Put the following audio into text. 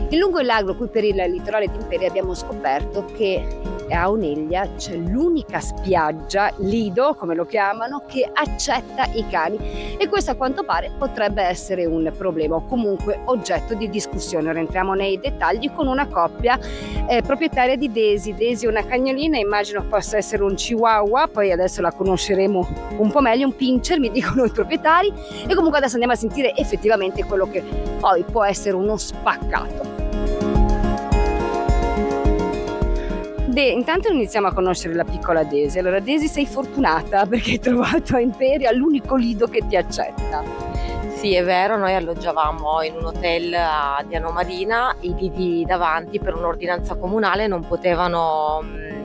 In lungo e largo qui per il litorale di Imperia abbiamo scoperto che a Oneglia c'è l'unica spiaggia, lido come lo chiamano, che accetta i cani, e questo a quanto pare potrebbe essere un problema o comunque oggetto di discussione. Ora entriamo nei dettagli con una coppia proprietaria di Daisy. Daisy è una cagnolina, immagino possa essere un chihuahua, poi adesso la conosceremo un po' meglio, un pincher mi dicono i proprietari, e comunque adesso andiamo a sentire effettivamente quello che poi può essere uno spaccato. Intanto iniziamo a conoscere la piccola Daisy. Allora Daisy, sei fortunata perché hai trovato a Imperia l'unico lido che ti accetta. Sì, è vero, noi alloggiavamo in un hotel a Diano Marina, i lidi davanti per un'ordinanza comunale non potevano